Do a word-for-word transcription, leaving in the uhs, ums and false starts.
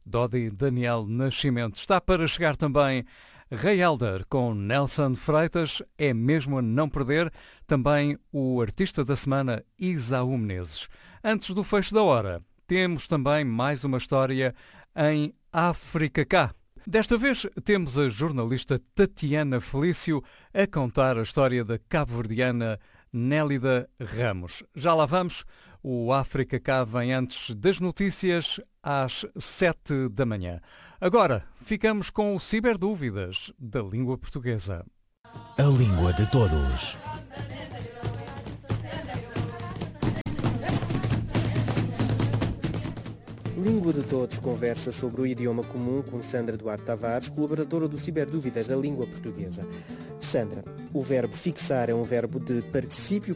Dodi Daniel Nascimento. Está para chegar também Ray Elder com Nelson Freitas, é mesmo a não perder. Também o artista da semana, Isaú Menezes. Antes do fecho da hora, temos também mais uma história em África Cá. Desta vez temos a jornalista Tatiana Felício a contar a história da cabo-verdiana Nélida Ramos. Já lá vamos, o África Cá vem antes das notícias às sete da manhã. Agora, ficamos com o Ciberdúvidas da Língua Portuguesa. A língua de todos. Língua de Todos conversa sobre o idioma comum com Sandra Duarte Tavares, colaboradora do Ciberdúvidas da Língua Portuguesa. Sandra, o verbo fixar é um verbo de particípio